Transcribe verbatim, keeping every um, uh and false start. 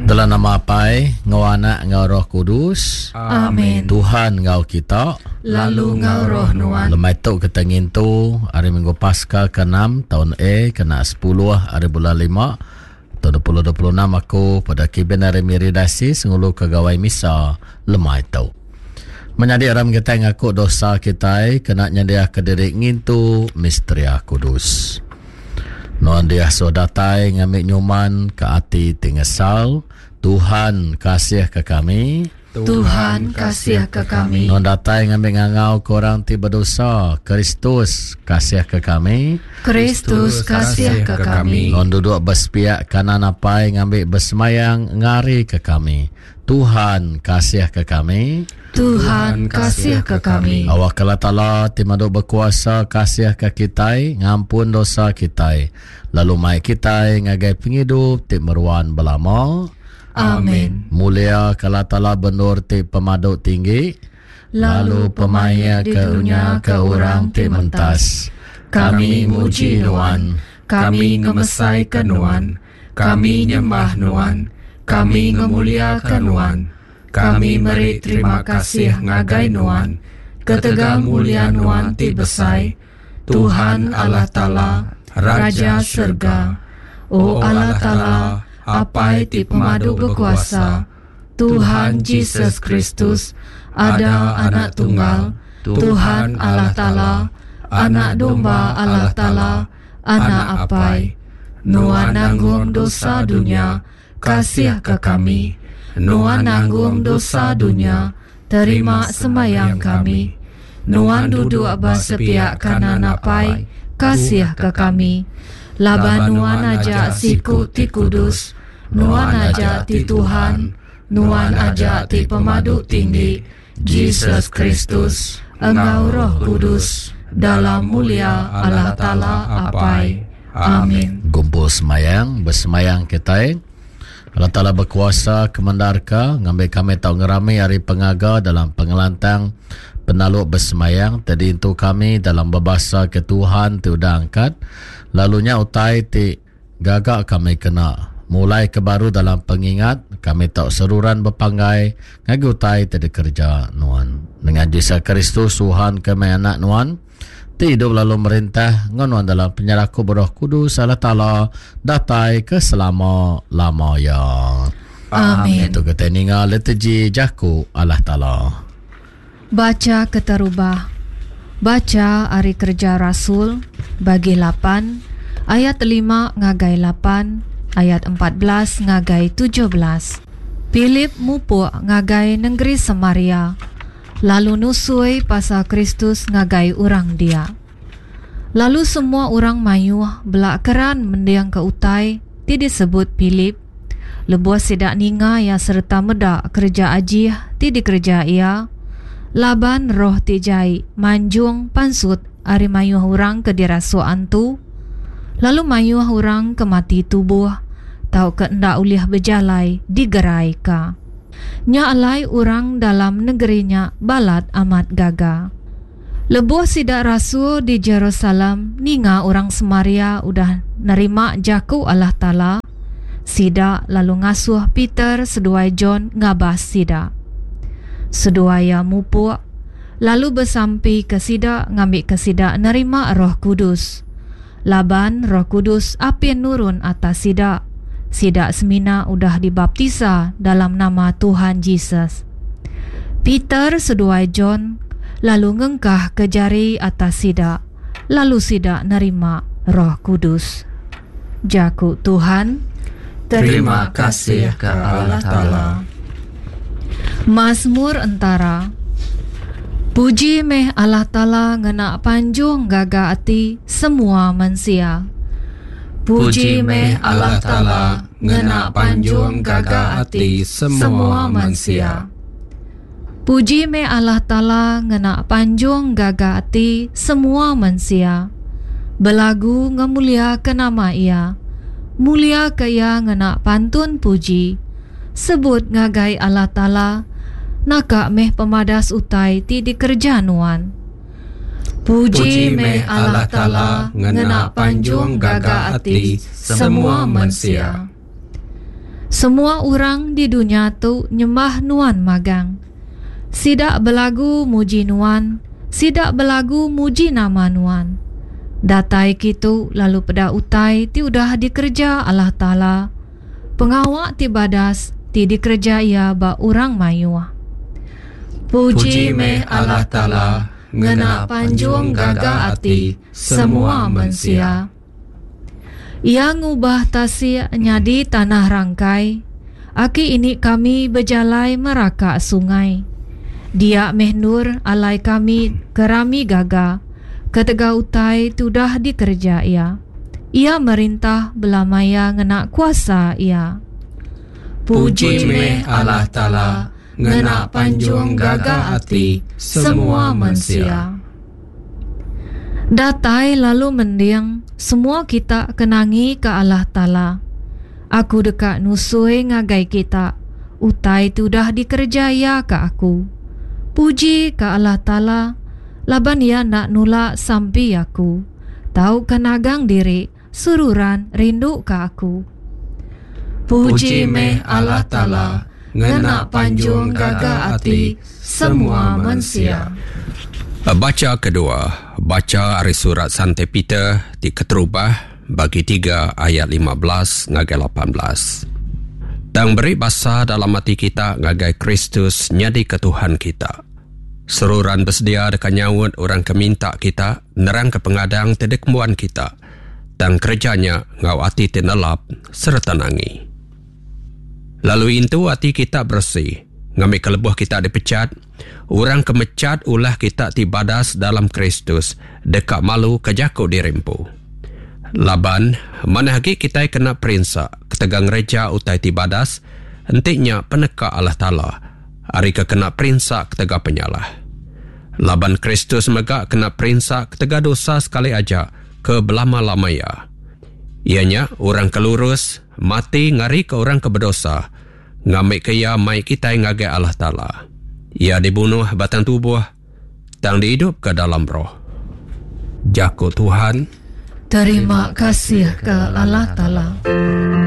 Dalam nama Apai, ngau Anak, ngau Roh Kudus. Amin. Tuhan ngau kita, lalu ngau Roh Nuan. Lemai tu ketengin tu hari Minggu Paskah ke enam tahun E kena sepuluh hari bulan lima tahun dua ribu dua puluh enam aku pada Kibin hari Miridasi sengulu kegawai misa lemai tu. Menjadi aram kita ngaku dosa kita kena nyadia ke diri ngintu misteri kudus. Non dia so datai ngambil nyuman ke hati tingesal. Tuhan kasih ke kami. Tuhan kasih ke kami. Non datai ngambil ngangau korang tiba dosa. Kristus kasih ke kami. Kristus kasih ke kami. Non duduk bersepiak kanan apai ngambil bersemayang ngari ke kami. Tuhan kasih ke kami. Tuhan kasih ke kami. Awak Allah Ta'ala timaduk berkuasa kasih ke kita, ngampun dosa kita. Lalu mai kita ngagai penghidup ti meruan belama. Amin. Mulia Allah Ta'ala benur ti pemaduk tinggi. Lalu pemaya ke unya ke orang ti mentas. Kami muji Nuan, kami ngemesai ke Nuan, kami nyembah Nuan, kami ngemuliakan Nuan. Kami beri terima kasih ngagai Nuan, ketegal mulia Nuan ti besai, Tuhan Allah Ta'ala, Raja Surga. O Allah Ta'ala, apai ti pemadu berkuasa, Tuhan Yesus Kristus, ada anak tunggal, Tuhan Allah Ta'ala, anak domba Allah Ta'ala, anak apai. Nuan nanggung dosa dunia, kasih ke kami. Nuan nanggung dosa dunia, terima semayang kami. Nuan duduk bersepiak kanan apai, kasih ke kami. Laban Nuan ajak siku ti kudus, Nuan ajak ti Tuhan, Nuan ajak ti pemaduk tinggi, Yesus Kristus, Engkau Roh Kudus, dalam mulia Allah Ta'ala apai. Amin. Gumpul semayang, bersemayang kita. Allah Ta'ala berkuasa kemendarka ngambil kami tahu ngerami hari pengaga dalam pengelantang penaluk bersemayang. Tadi itu kami dalam berbahasa ke Tuhan tu dah angkat. Lalunya utai ti gagak kami kena mulai ke baru dalam pengingat kami tahu seruran berpanggai ngagi utai tadi kerja Nuan dengan Yesus Kristus Tuhan kami anak Nuan hidup lalu merintah ngonon dalam penyerahku Roh Kudus Allah Ta'ala datai ke selama-lamanya. Amin. Itu kita ninga letiji jaku Allah Ta'ala. Baca keterubah. Baca hari kerja Rasul bagi lapan ayat lima ngagai lapan ayat empat belas ngagai tujuh belas. Philip mupuk ngagai negeri Samaria. Lalu nusui pasal Kristus ngagai orang dia. Lalu semua orang mayuh belak keran mendiang ke utai ti disebut Philip. Lebuah sidak ninga ya serta medak kerja ajih ti dikerja ia. Laban roh ti jai manjung pansut ari mayuh orang ke dirasuan tu. Lalu mayuh orang ke mati tubuh tau ke ndak uliah bejalai digerai ka. Nya alai orang dalam negerinya balat amat gaga. Lebuh sidak rasul di Jerusalem ninga orang Samaria udah nerima jaku Allah Ta'ala. Sidak lalu ngasuh Peter seduai John ngabas sidak. Seduaya mupuk lalu bersampi ke sidak ngambil ke sidak nerima Roh Kudus. Laban Roh Kudus apin nurun atas sidak. Sidak semina udah dibaptisa dalam nama Tuhan Yesus. Peter seduai John lalu ngengkah ke jari atas sidak. Lalu sidak nerima Roh Kudus. Jaku Tuhan. Terima kasih ke Allah Ta'ala. Mazmur Antara. Puji meh Allah Ta'ala ngena panjung gaga ati semua manusia. Puji meh Allah Ta'ala ngena panjung gaga ati semua manusia. Puji meh Allah Ta'ala ngena panjung gaga ati semua manusia. Belagu ngemulia ke nama ia. Mulia ke ia ngena pantun puji. Sebut ngagai Allah Ta'ala. Naka meh pemadas utai ti dikerja Nuan. Puji meh Allah Ta'ala ngena panjung gaga ati semua manusia. Semua orang di dunia tu nyembah Nuan magang. Sidak belagu muji Nuan, sidak belagu muji nama Nuan. Datai kitu lalu pada utai ti udah dikerja Allah Ta'ala. Pengawak ti badas ti dikerja ia ba orang mayuah. Puji meh Allah Ta'ala, ngena panjung gaga ati semua manusia. Ia ngubah tasik nyadi tanah rangkai. Aki ini kami berjalai meraka sungai. Dia mehnur alai kami kerami gaga. Ketega utai tudah dikerja ia. Ia merintah belamaya ngena kuasa ia. Puji meh Allah Ta'ala, ngena panjung gaga ati semua manusia. Datai lalu mendiang, semua kita kenangi ke Allah Ta'ala. Aku dekat nusui ngagai kita, utai tu dah dikerjaya ke aku. Puji ke Allah Ta'ala, laban ia nak nulak sampai aku. Tahu kenagang diri, sururan rindu ke aku. Puji meh Allah Ta'ala, ngena panjung gaga ati semua manusia. Baca kedua, baca dari surat Santai Peter di Keterubah bagi tiga ayat lima belas ngagai lapan belas. Dan beri basa dalam hati kita ngagai Kristus nyadi ketuhan kita. Seruran bersedia dekat nyawut orang keminta kita, nerang ke pengadang tedekmuan kita. Dan kerjanya ngau hati tenelap serta nangi. Lalu itu hati kita bersih. Ngambil kelebuh kita dipecat, orang kemecat ulah kita tibadas dalam Kristus, dekat malu kejaku dirimpu. Laban, mana hagi kita kena perinsa, ketegang reja utai tibadas, entiknya peneka Allah Ta'ala, hari ke kena perinsa ketega penyalah. Laban Kristus megak kena perinsa ketega dosa sekali aja, ke belama-lamaya. Ianya orang kelurus, mati ngari ke orang keberdosa, ngamik kaya mai kita ngagai Allah Ta'ala. Ia dibunuh batang tubuh dan dihidup ke dalam roh. Jaku Tuhan. Terima kasih ke Allah Ta'ala.